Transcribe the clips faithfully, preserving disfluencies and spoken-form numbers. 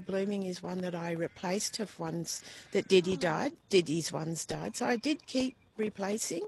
Tropical Blooming is one that I replaced of ones that Diddy died. Diddy's ones died. So I did keep replacing.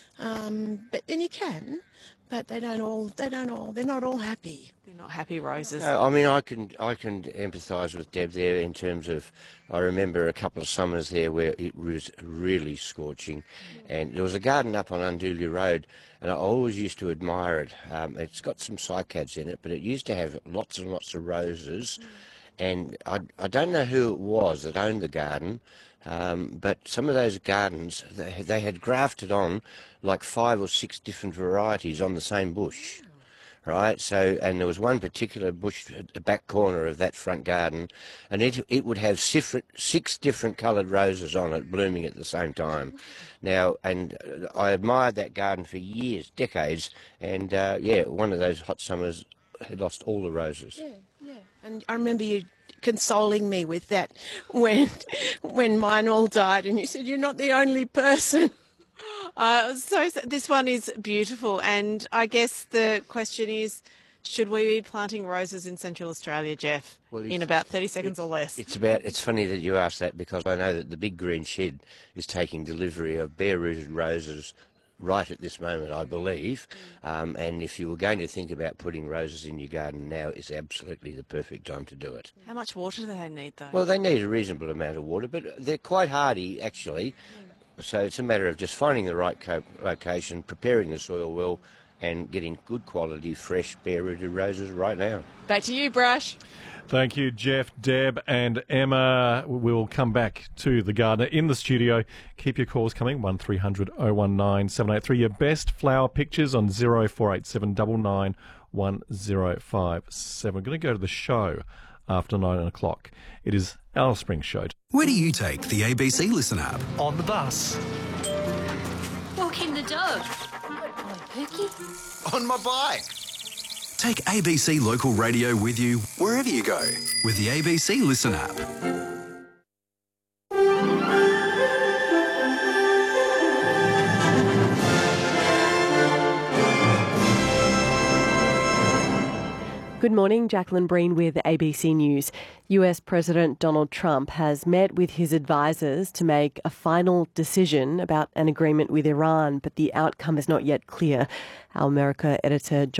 Um, but then you can, but they don't all, they don't all, they're not all happy. They're not happy roses. No, I mean, I can I can empathise with Deb there in terms of, I remember a couple of summers there where it was really scorching, and there was a garden up on Unduli Road, and I always used to admire it. Um, it's got some cycads in it, but it used to have lots and lots of roses, and I, I don't know who it was that owned the garden, um, but some of those gardens, they, they had grafted on like five or six different varieties on the same bush. Right, so, and there was one particular bush at the back corner of that front garden, and it it would have six, six different coloured roses on it, blooming at the same time. Now, and I admired that garden for years, decades, and uh, yeah, one of those hot summers had lost all the roses. Yeah, yeah. And I remember you consoling me with that when when mine all died, and you said, you're not the only person. Uh, so, so this one is beautiful, and I guess the question is, should we be planting roses in Central Australia, Jeff, Well, in about thirty seconds or less? It's about. It's funny that you asked that, because I know that the Big Green Shed is taking delivery of bare-rooted roses right at this moment, I believe. Um, and if you were going to think about putting roses in your garden now, is absolutely the perfect time to do it. How much water do they need, though? Well, they need a reasonable amount of water, but they're quite hardy, actually. So it's a matter of just finding the right co- location, preparing the soil well, and getting good quality, fresh, bare-rooted roses right now. Back to you, Brush. Thank you, Jeff, Deb and Emma. We'll come back to the gardener in the studio. Keep your calls coming, one three hundred oh one nine seven eight three. Your best flower pictures on zero four eight seven nine nine one zero five seven. We're going to go to the show after nine o'clock. It is Alice Springs Show. Where do you take the A B C Listen app? On the bus. Walking the dog. On Pookie. On my bike. Take A B C Local Radio with you wherever you go with the A B C Listen app. Good morning, Jacqueline Breen with A B C News. U S President Donald Trump has met with his advisors to make a final decision about an agreement with Iran, but the outcome is not yet clear. Our America editor John